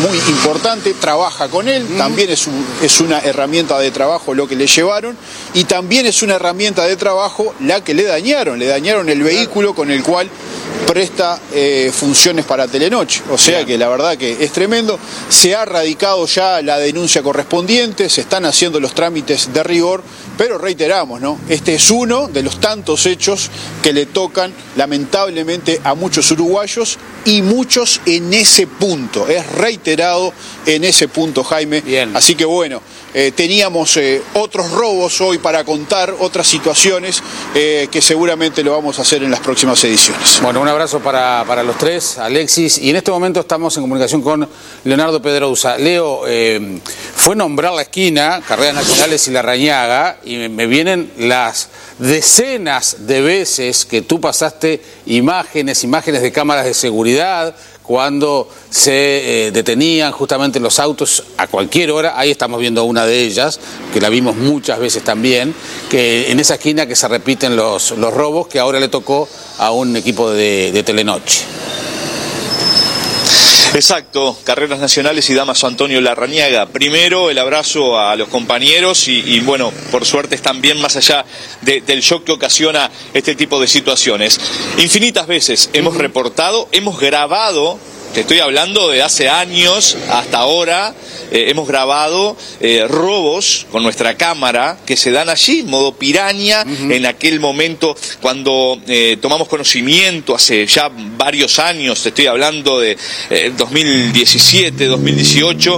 muy importante, trabaja con él, también es una herramienta de trabajo lo que le llevaron, y también es una herramienta de trabajo la que le dañaron el vehículo con el cual presta funciones para Telenoche. O sea que la verdad que es tremendo. Se ha radicado ya la denuncia correspondiente, se están haciendo los trámites de rigor, pero reiteramos, ¿no? Este es uno de los tantos hechos que le tocan lamentablemente a muchos uruguayos, y muchos en ese punto. Es reiterado en ese punto, Jaime. Bien. Así que bueno, teníamos otros robos hoy para contar, otras situaciones que seguramente lo vamos a hacer en las próximas ediciones. Bueno, un abrazo para los tres, Alexis, y en este momento estamos en comunicación con Leonardo Pedrosa. Leo, fue nombrar la esquina, Carreras Nacionales y Larrañaga, y me vienen las decenas de veces que tú pasaste imágenes de cámaras de seguridad, cuando se detenían justamente los autos a cualquier hora. Ahí estamos viendo una de ellas, que la vimos muchas veces también, que en esa esquina que se repiten los robos, que ahora le tocó a un equipo de Telenoche. Exacto, Carreras Nacionales y Damaso Antonio Larrañaga. Primero, el abrazo a los compañeros y bueno, por suerte están bien más allá del shock que ocasiona este tipo de situaciones. Infinitas veces hemos reportado, hemos grabado, te estoy hablando de hace años hasta ahora, hemos grabado robos con nuestra cámara que se dan allí, modo piraña, en aquel momento cuando tomamos conocimiento, hace ya varios años, te estoy hablando de 2017, 2018,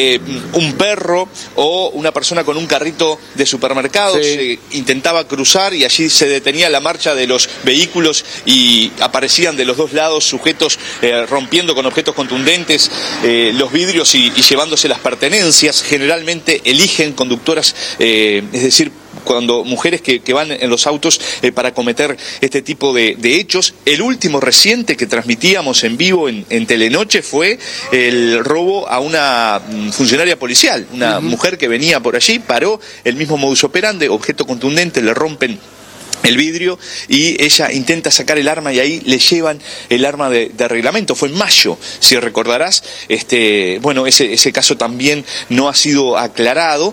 un perro o una persona con un carrito de supermercado se intentaba cruzar y allí se detenía la marcha de los vehículos y aparecían de los dos lados sujetos rompiendo con objetos contundentes los vidrios y llevándose las pertenencias. Generalmente eligen conductoras, es decir, cuando mujeres que van en los autos para cometer este tipo de hechos. El último reciente que transmitíamos en vivo en Telenoche fue el robo a una funcionaria policial, una mujer que venía por allí, paró, el mismo modus operandi, objeto contundente, le rompen el vidrio y ella intenta sacar el arma y ahí le llevan el arma de reglamento. Fue en mayo, si recordarás. Bueno, ese caso también no ha sido aclarado.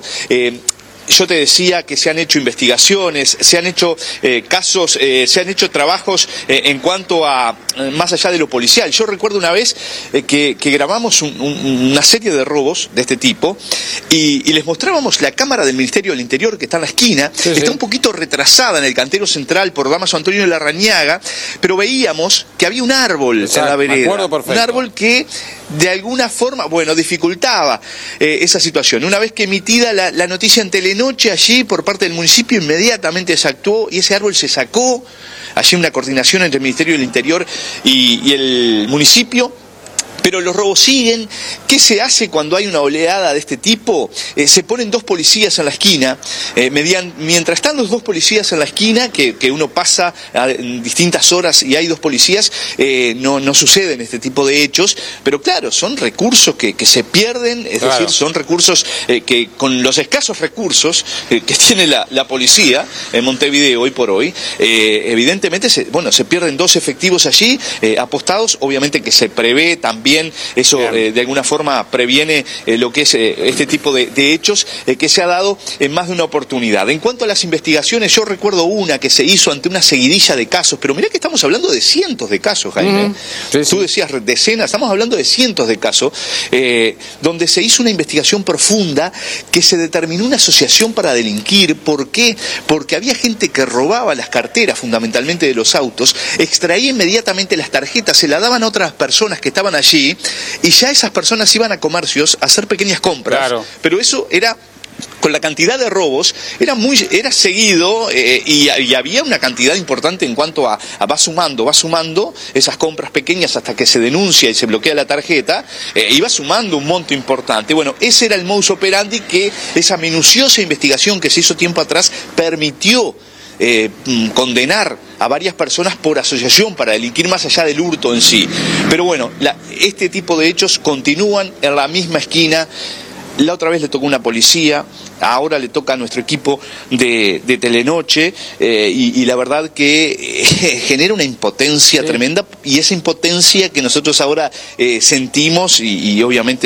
Yo te decía que se han hecho investigaciones, se han hecho casos, se han hecho trabajos en cuanto a más allá de lo policial. Yo recuerdo una vez que grabamos una serie de robos de este tipo y les mostrábamos la cámara del Ministerio del Interior que está en la esquina, está un poquito retrasada en el cantero central por Damaso Antonio Larrañaga, pero veíamos que había un árbol en la vereda, un árbol que de alguna forma, bueno, dificultaba esa situación. Una vez que emitida la noticia en Telenoche allí por parte del municipio, inmediatamente se actuó y ese árbol se sacó. Allí una coordinación entre el Ministerio del Interior y el municipio. Pero los robos siguen. ¿Qué se hace cuando hay una oleada de este tipo? Se ponen dos policías en la esquina. Mientras están los dos policías en la esquina, que uno pasa en distintas horas y hay dos policías, no suceden este tipo de hechos. Pero claro, son recursos que se pierden, es decir, son recursos que con los escasos recursos que tiene la policía en Montevideo hoy por hoy, evidentemente se pierden dos efectivos allí apostados. Obviamente que se prevé también eso de alguna forma previene lo que es este tipo de hechos que se ha dado en más de una oportunidad. En cuanto a las investigaciones, yo recuerdo una que se hizo ante una seguidilla de casos, pero mirá que estamos hablando de cientos de casos, Jaime. Tú decías decenas, estamos hablando de cientos de casos, donde se hizo una investigación profunda que se determinó una asociación para delinquir. ¿Por qué? Porque había gente que robaba las carteras fundamentalmente de los autos, extraía inmediatamente las tarjetas, se las daban a otras personas que estaban allí y ya esas personas iban a comercios a hacer pequeñas compras. Pero eso era, con la cantidad de robos, era seguido y había una cantidad importante en cuanto a va sumando esas compras pequeñas hasta que se denuncia y se bloquea la tarjeta, iba sumando un monto importante. Bueno, ese era el modus operandi que esa minuciosa investigación que se hizo tiempo atrás permitió condenar a varias personas por asociación para delinquir más allá del hurto en sí. Pero bueno, este tipo de hechos continúan en la misma esquina. La otra vez le tocó una policía, ahora le toca a nuestro equipo de Telenoche y la verdad que genera una impotencia tremenda, y esa impotencia que nosotros ahora sentimos y obviamente